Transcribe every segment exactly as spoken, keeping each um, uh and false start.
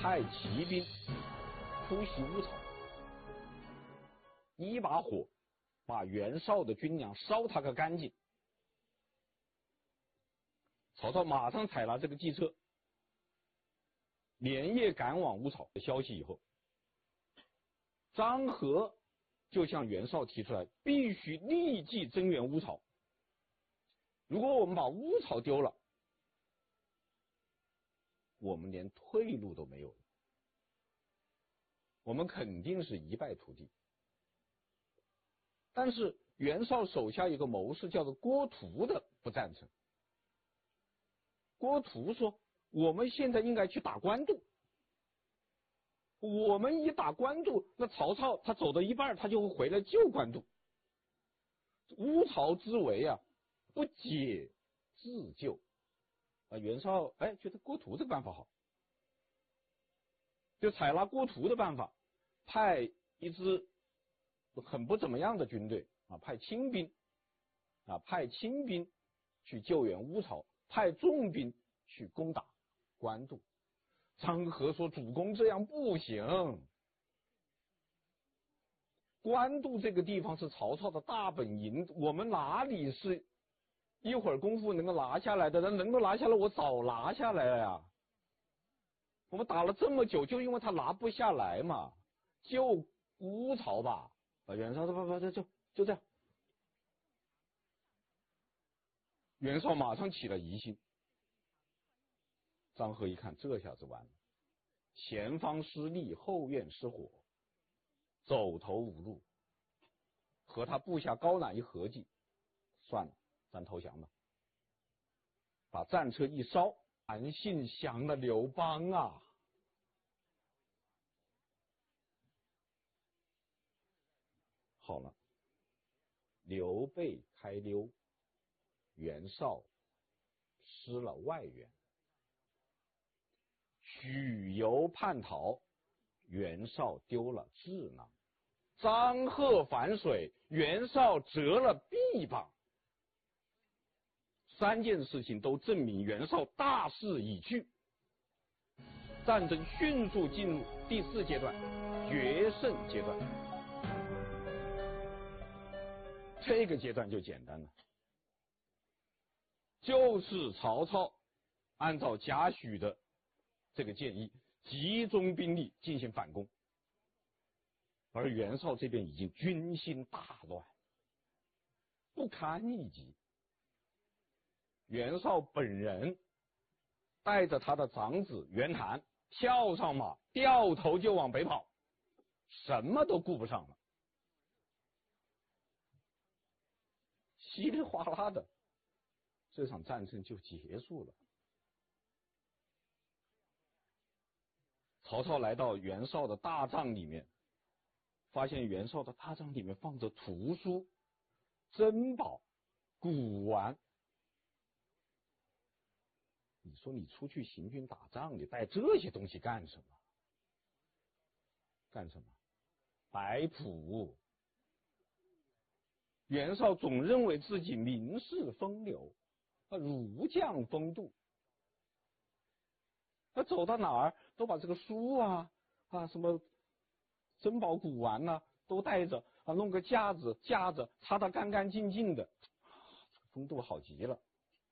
派骑兵突袭乌巢，一把火把袁绍的军粮烧他个干净。曹操马上采纳这个计策，连夜赶往乌巢的消息以后，张合就向袁绍提出来，必须立即增援乌巢。如果我们把乌巢丢了，我们连退路都没有了，我们肯定是一败涂地。但是袁绍手下有个谋士叫做郭图的不赞成。郭图说，我们现在应该去打官渡，我们一打官渡，那曹操他走到一半，他就会回来救官渡。乌巢之围啊，不解自救啊。袁绍哎觉得郭图这个办法好，就采纳郭图的办法，派一支很不怎么样的军队啊，派轻兵啊，派轻兵去救援乌巢，派重兵去攻打官渡。张合说，主公这样不行，官渡这个地方是曹操的大本营，我们哪里是一会儿功夫能够拿下来的？能够拿下来我早拿下来了呀。我们打了这么久，就因为他拿不下来嘛。救乌巢吧，把袁绍说不不就就就这样。袁绍马上起了疑心。张合一看，这下子完了，前方失利，后院失火，走投无路，和他部下高览一合计，算了，咱投降吧。把战车一烧，韩信降了刘邦啊。好了，刘备开溜，袁绍失了外援。许由叛逃，袁绍丢了智囊；张贺反水，袁绍折了臂膀。三件事情都证明袁绍大势已去，战争迅速进入第四阶段，决胜阶段。这个阶段就简单了，就是曹操按照贾诩的这个建议，集中兵力进行反攻，而袁绍这边已经军心大乱，不堪一击。袁绍本人带着他的长子袁谭跳上马，掉头就往北跑，什么都顾不上了，稀里哗啦的，这场战争就结束了。曹操来到袁绍的大帐里面，发现袁绍的大帐里面放着图书、珍宝、古玩。你说你出去行军打仗，你带这些东西干什么？干什么？摆谱。袁绍总认为自己名士风流，啊，儒将风度。他走到哪儿都把这个书啊啊什么珍宝古玩呐、啊、都带着啊，弄个架子架着，擦得干干净净的，啊，这个风度好极了。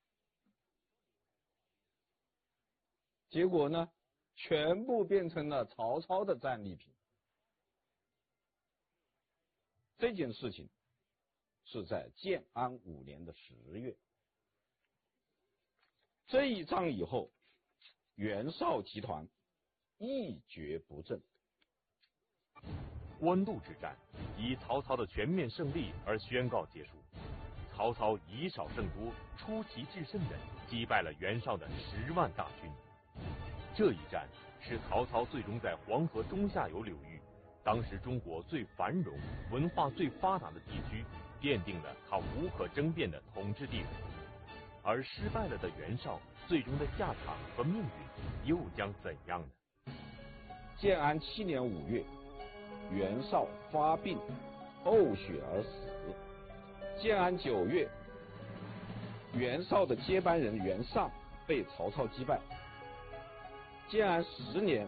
结果呢，全部变成了曹操的战利品。这件事情是在建安五年的十月。这一仗以后，袁绍集团一蹶不振。 官渡之战以曹操的全面胜利而宣告结束。曹操以少胜多，出奇制胜地击败了袁绍的十万大军。这一战使曹操最终在黄河中下游流域，当时中国最繁荣、文化最发达的地区，奠定了他无可争辩的统治地位。而失败了的袁绍最终的下场和命运又将怎样呢？ 建安七年五月，袁绍发病呕血而死。建安九月，袁绍的接班人袁尚被曹操击败。建安十年。